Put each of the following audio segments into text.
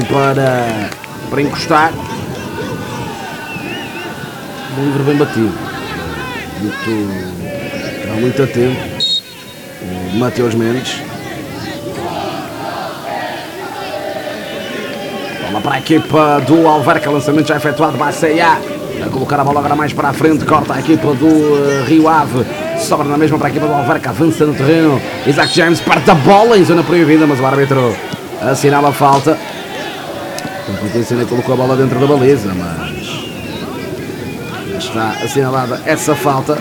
para encostar. Um livro bem batido. Muito atento. O Mateus Mendes. Bola para a equipa do Alverca. Lançamento já efetuado. Baceia a colocar a bola agora mais para a frente. Corta a equipa do Rio Ave. Sobra na mesma para a equipa do Alverca. Avança no terreno. Isaac James parte da bola em zona proibida, mas o árbitro assinala a falta. A competência ainda colocou a bola dentro da baliza, mas está assinalada essa falta.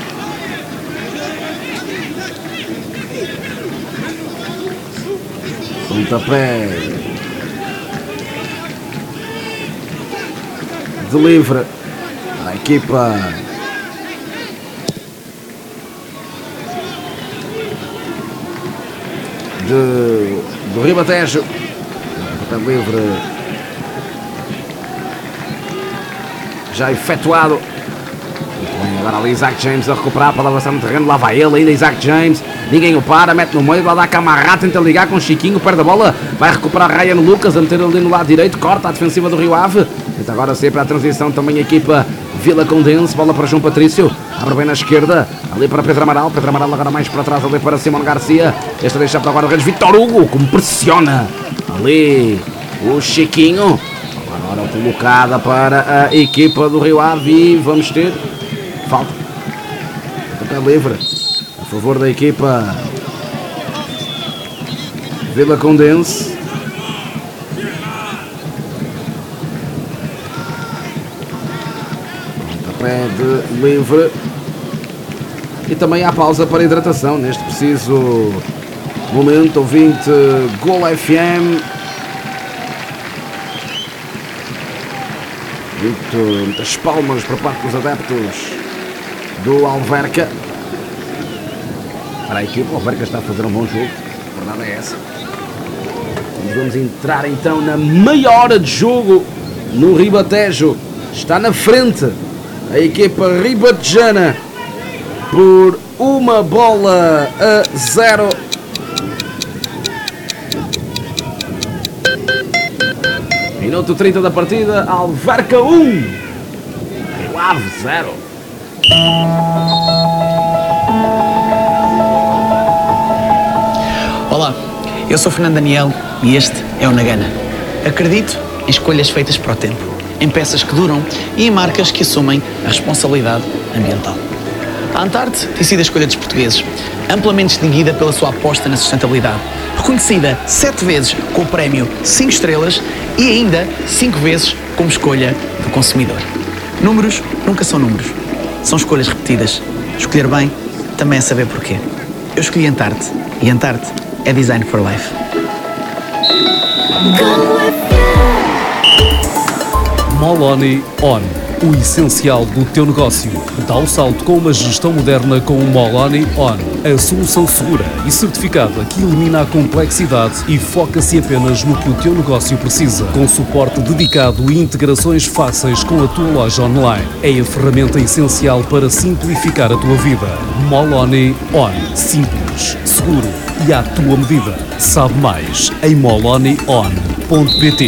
Pontapé de livre a equipa do Ribatejo. Pontapé livre já efetuado. Bem, agora ali Isaac James a recuperar para avançar no terreno. Lá vai ele ainda, Isaac James. Ninguém o para, mete no meio, vai dar Camará, tenta ligar com Chiquinho, perde a bola, vai recuperar Ryan Lucas, a meter ali no lado direito, corta a defensiva do Rio Ave. Tenta agora sair para a transição também a equipa Vila Condense, bola para João Patrício, abre bem na esquerda, ali para Pedro Amaral agora mais para trás, ali para Simão Garcia, este deixa para agora o Reis Vitor Hugo, como pressiona ali o Chiquinho. Agora colocada para a equipa do Rio Ave e vamos ter falta. Pontapé livre a favor da equipa Vila Condense. Pontapé de livre. E também há pausa para hidratação neste preciso momento. Ouvinte Gol FM. Muitas palmas por parte dos adeptos do Alverca. Para a equipa, o Alverca está a fazer um bom jogo, a verdade é essa. Vamos entrar então na meia hora de jogo no Ribatejo. Está na frente a equipa ribatejana por 1-0. Minuto 30 da partida, Alverca 1, Rio Ave 0. Olá, eu sou Fernando Daniel e este é o Nagana. Acredito em escolhas feitas para o tempo, em peças que duram e em marcas que assumem a responsabilidade ambiental. A Antarte tem sido a escolha dos portugueses, amplamente distinguida pela sua aposta na sustentabilidade, reconhecida 7 vezes com o prémio 5 estrelas e ainda 5 vezes como escolha do consumidor. Números nunca são números, são escolhas repetidas. Escolher bem também é saber porquê. Eu escolhi Antarte e Antarte é Design for Life. Moloni On, o essencial do teu negócio. Dá o salto com uma gestão moderna com o Moloni On, a solução segura e certificada que elimina a complexidade e foca-se apenas no que o teu negócio precisa, com suporte dedicado e integrações fáceis com a tua loja online. É a ferramenta essencial para simplificar a tua vida. Moloni On, simples, seguro e à tua medida. Sabe mais em molonion.pt.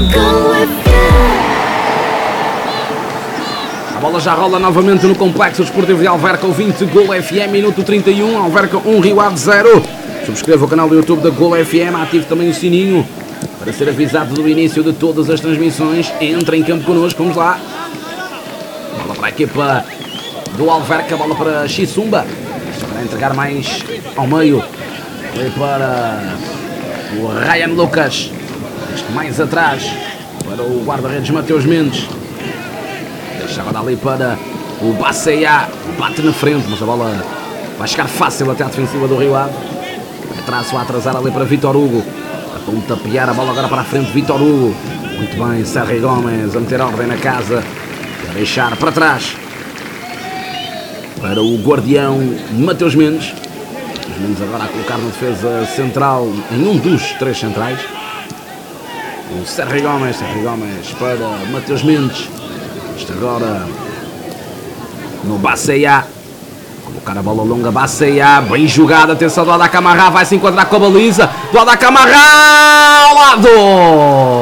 A bola já rola novamente no Complexo Desportivo de Alverca, ouvinte Gol FM, minuto 31, Alverca 1, Rio Ave 0. Subscreva o canal do YouTube da Gol FM, ative também o sininho para ser avisado do início de todas as transmissões. Entre em campo connosco, vamos lá. Bola para a equipa do Alverca, bola para Xisumba, para entregar mais ao meio, ali para o Ryan Lucas, mais atrás para o guarda-redes Mateus Mendes. Deixa agora ali para o Baceia, bate na frente, mas a bola vai chegar fácil até à defensiva do Rio Ave. Atrás a atrasar ali para Vitor Hugo, a pontapear a bola agora para a frente, Vitor Hugo. Muito bem, Sérgio Gomes a meter ordem na casa, a deixar para trás para o guardião Mateus Mendes. Os Mendes agora a colocar na defesa central em um dos 3 centrais. O Sérgio Gomes para Mateus Mendes. Isto agora no Baceia. Colocar a bola longa, Baceia, bem jogada, atenção do Adacamará, vai se enquadrar com a baliza. Do Adacamará ao lado!